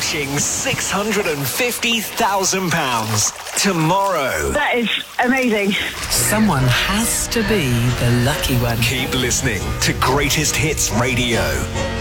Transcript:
approaching £650,000 tomorrow. That is amazing. Someone has to be the lucky one. Keep listening to Greatest Hits Radio.